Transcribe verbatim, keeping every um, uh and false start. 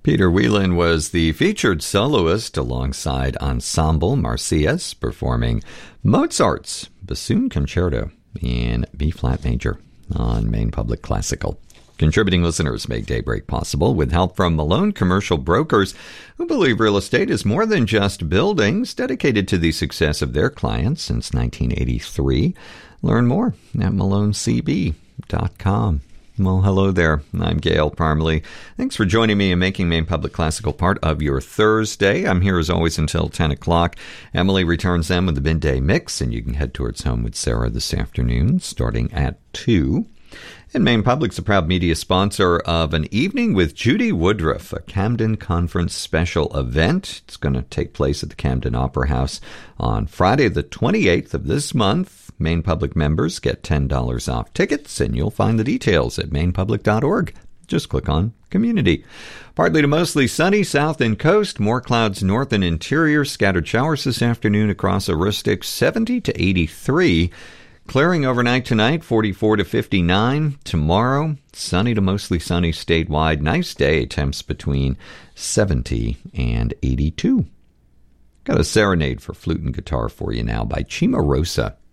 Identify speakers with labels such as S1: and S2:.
S1: Peter Wieland was the featured soloist alongside Ensemble Marcias, performing Mozart's Bassoon Concerto in B-flat major on Maine Public Classical. Contributing listeners make Daybreak possible with help from Malone Commercial Brokers, who believe real estate is more than just buildings, dedicated to the success of their clients since nineteen eighty-three. Learn more at malone c b dot com. Well, hello there. I'm Gail Parmalee. Thanks for joining me and making Maine Public Classical part of your Thursday. I'm here as always until ten o'clock. Emily returns then with the midday mix, and you can head towards Home with Sarah this afternoon, starting at two. And Maine Public's a proud media sponsor of An Evening with Judy Woodruff, a Camden Conference special event. It's going to take place at the Camden Opera House on Friday the twenty-eighth of this month. Maine Public members get ten dollars off tickets, and you'll find the details at maine public dot org. Just click on Community. Partly to mostly sunny south and coast, more clouds north and interior, scattered showers this afternoon across Aroostook, seventy to eighty-three. Clearing overnight tonight, forty-four to fifty-nine. Tomorrow, sunny to mostly sunny statewide. Nice day, temps between seventy and eighty-two. Got a serenade for flute and guitar for you now by Cimarosa.